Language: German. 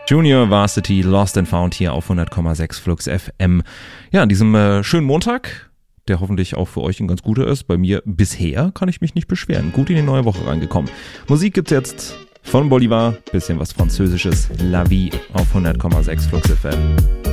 Junior Varsity, Lost and Found hier auf 100,6 Flux FM. Ja, an diesem schönen Montag, der hoffentlich auch für euch ein ganz guter ist. Bei mir bisher kann ich mich nicht beschweren. Gut in die neue Woche reingekommen. Musik gibt's jetzt von Bolivar, bisschen was Französisches, La Vie auf 100,6 Flux FM.